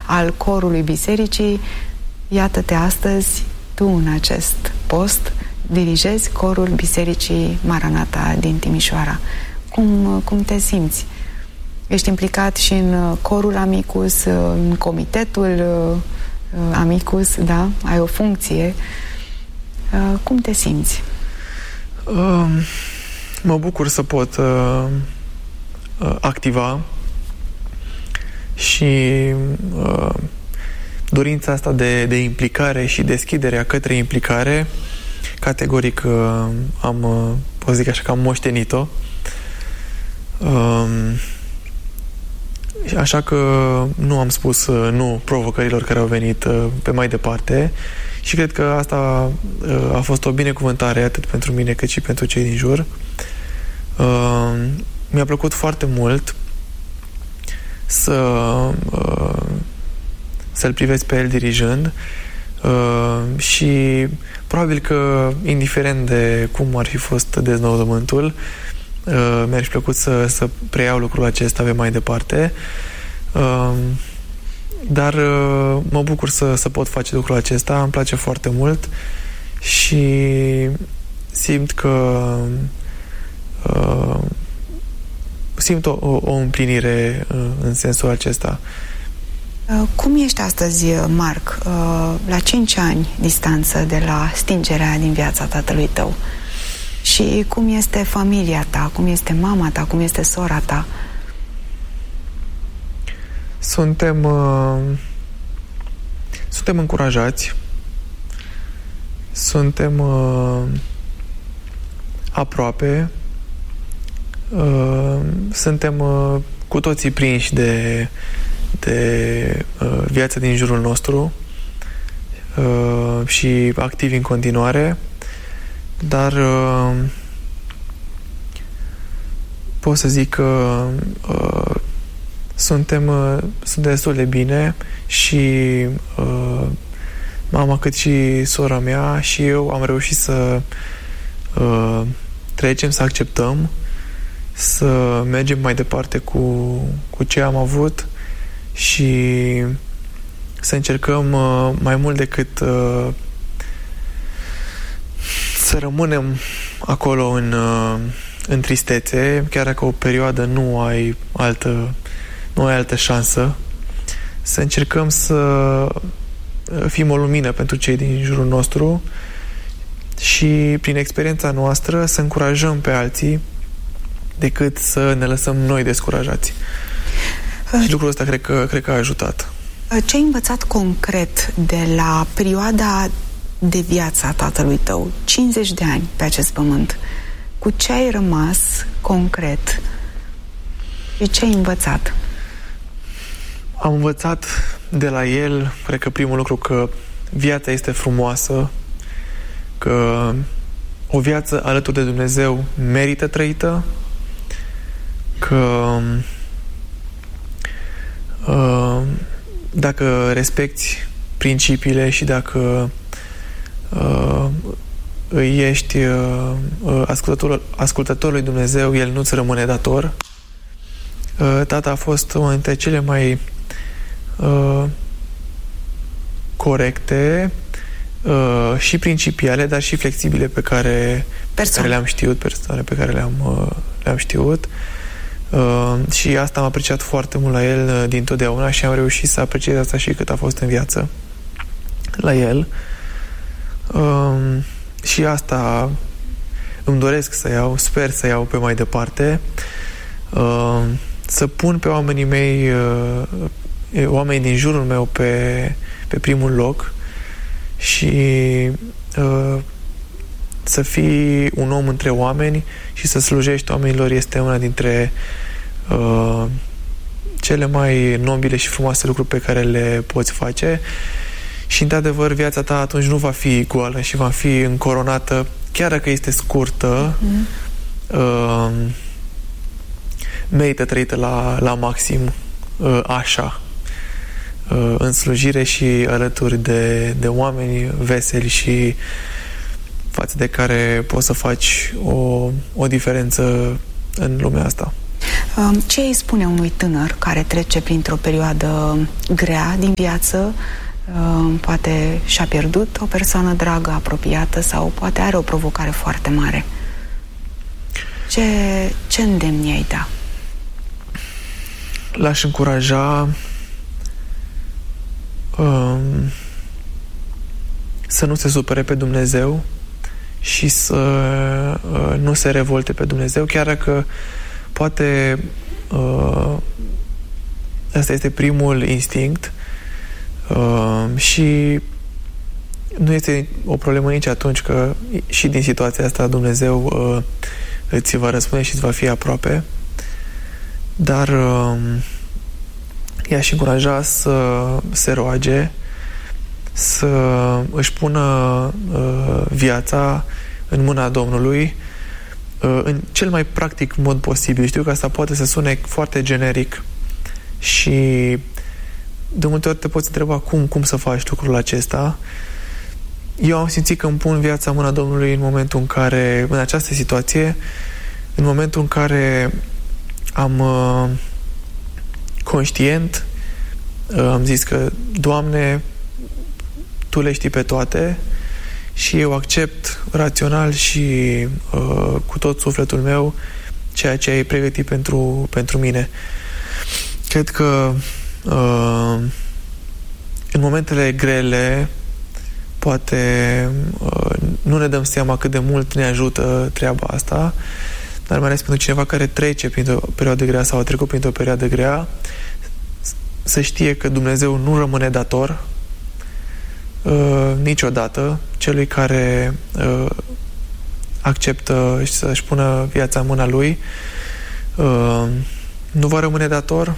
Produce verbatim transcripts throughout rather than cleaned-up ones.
al corului bisericii, iată-te astăzi tu în acest post dirigezi corul Bisericii Maranata din Timișoara. Cum, cum te simți? Ești implicat și în corul Amicus, în comitetul Amicus, da? Ai o funcție. Cum te simți? Uh, mă bucur să pot uh, activa și uh, dorința asta de, de implicare și deschiderea către implicare, categoric uh, am, uh, pot zic așa că am moștenit-o. Uh, așa că nu am spus uh, nu provocărilor care au venit uh, pe mai departe și cred că asta uh, a fost o binecuvântare atât pentru mine cât și pentru cei din jur. Uh, mi-a plăcut foarte mult să uh, să-l privesc pe el dirijând uh, și probabil că, indiferent de cum ar fi fost deznodământul, uh, mi-ar fi plăcut să, să preiau lucrul acesta pe mai departe. Uh, dar uh, mă bucur să, să pot face lucrul acesta, îmi place foarte mult și simt că uh, simt o, o, o împlinire uh, în sensul acesta. Cum ești astăzi, Marc, la cinci ani distanță de la stingerea din viața tatălui tău? Și cum este familia ta? Cum este mama ta? Cum este sora ta? Suntem uh, suntem încurajați, suntem uh, aproape, uh, suntem uh, cu toții prinși de de uh, viața din jurul nostru uh, și activi în continuare, dar uh, pot să zic că uh, suntem, uh, suntem destul de bine și uh, mama cât și sora mea și eu am reușit să uh, trecem, să acceptăm, să mergem mai departe cu, cu ce am avut și să încercăm uh, mai mult decât uh, să rămânem acolo în, uh, în tristețe, chiar dacă o perioadă nu ai altă, nu ai altă șansă, să încercăm să fim o lumină pentru cei din jurul nostru și prin experiența noastră să încurajăm pe alții decât să ne lăsăm noi descurajați. Și lucrul ăsta cred că, cred că a ajutat. Ce ai învățat concret de la perioada de viață a tatălui tău, cincizeci de ani pe acest pământ? Cu ce ai rămas concret? Și ce ai învățat? Am învățat de la el, cred că primul lucru, că viața este frumoasă, că o viață alături de Dumnezeu merită trăită, că uh, dacă respecti principiile și dacă uh, îi ești uh, ascultător, ascultător lui Dumnezeu, El nu-ți rămâne dator. Uh, tata a fost una dintre cele mai uh, corecte uh, și principiale, dar și flexibile pe care, pe care le-am știut, persoane pe care le-am, uh, le-am știut. Uh, și asta am apreciat foarte mult la el uh, dintotdeauna și am reușit să apreciez asta și cât a fost în viață la el. Uh, și asta îmi doresc să iau, sper să iau pe mai departe, uh, să pun pe oamenii mei, uh, oamenii din jurul meu pe, pe primul loc și uh, să fii un om între oameni și să slujești oamenilor este una dintre uh, cele mai nobile și frumoase lucruri pe care le poți face. Și, într-adevăr, viața ta atunci nu va fi goală și va fi încoronată, chiar dacă este scurtă, mm. uh, merită trăită la, la maxim, uh, așa, uh, în slujire și alături de, de oameni veseli și față de care poți să faci o, o diferență în lumea asta. Ce îi spune unui tânăr care trece printr-o perioadă grea din viață, poate și-a pierdut o persoană dragă, apropiată, sau poate are o provocare foarte mare? Ce, ce îndemn i-ai da? L-aș încuraja um, să nu se supere pe Dumnezeu și să uh, nu se revolte pe Dumnezeu, chiar dacă poate uh, asta este primul instinct uh, și nu este o problemă nici atunci că și din situația asta Dumnezeu uh, îți va răspunde și îți va fi aproape, dar uh, i-aș încuraja să se roage, să își pună uh, viața în mâna Domnului uh, în cel mai practic mod posibil. Știu că asta poate să sune foarte generic și de multe ori te poți întreba cum, cum să faci lucrul acesta. Eu am simțit că îmi pun viața în mâna Domnului în momentul în care, în această situație, în momentul în care am uh, conștient uh, am zis că, Doamne, Tu le știi pe toate și eu accept rațional și uh, cu tot sufletul meu ceea ce ai pregătit pentru, pentru mine. Cred că uh, în momentele grele poate uh, nu ne dăm seama cât de mult ne ajută treaba asta, dar mai ales pentru cineva care trece printr-o perioadă grea sau a trecut printr-o perioadă grea, să știe că Dumnezeu nu rămâne dator uh, niciodată celui care uh, acceptă să-și pună viața în mâna Lui. Uh, nu va rămâne dator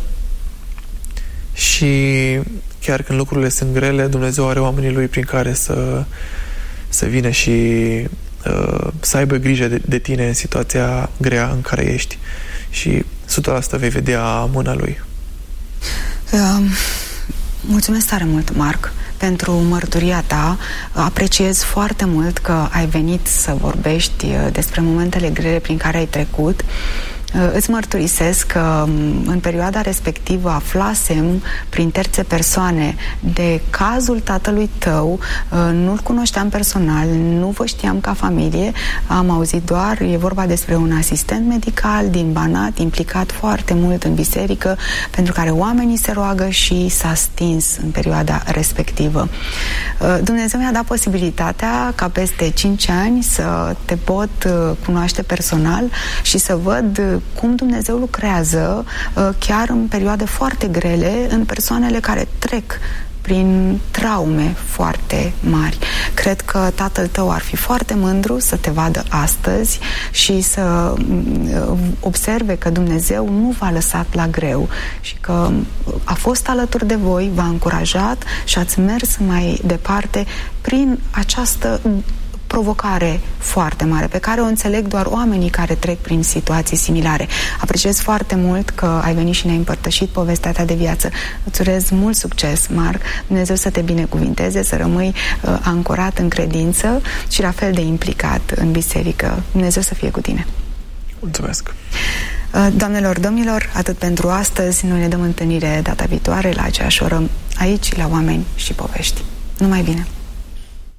și chiar când lucrurile sunt grele, Dumnezeu are oamenii Lui prin care să, să vină și uh, să aibă grijă de, de tine în situația grea în care ești. Și o sută la sută vei vedea mâna Lui. Uh, mulțumesc tare mult, Marc, pentru mărturia ta. Apreciez foarte mult că ai venit să vorbești despre momentele grele prin care ai trecut. Îți mărturisesc că în perioada respectivă aflasem prin terțe persoane de cazul tatălui tău, nu-l cunoșteam personal, nu vă știam ca familie, am auzit doar, e vorba despre un asistent medical din Banat, implicat foarte mult în biserică, pentru care oamenii se roagă și s-a stins în perioada respectivă. Dumnezeu mi-a dat posibilitatea ca peste cinci ani să te pot cunoaște personal și să văd cum Dumnezeu lucrează chiar în perioade foarte grele în persoanele care trec prin traume foarte mari. Cred că tatăl tău ar fi foarte mândru să te vadă astăzi și să observe că Dumnezeu nu v-a lăsat la greu și că a fost alături de voi, v-a încurajat și ați mers mai departe prin această provocare foarte mare, pe care o înțeleg doar oamenii care trec prin situații similare. Apreciez foarte mult că ai venit și ne-ai împărtășit povestea ta de viață. Îți urez mult succes, Marc. Dumnezeu să te binecuvinteze, să rămâi uh, ancorat în credință și la fel de implicat în biserică. Dumnezeu să fie cu tine. Mulțumesc! Uh, doamnelor, domnilor, atât pentru astăzi. Noi ne dăm întâlnire data viitoare la aceeași oră aici, la Oameni și Povești. Numai bine!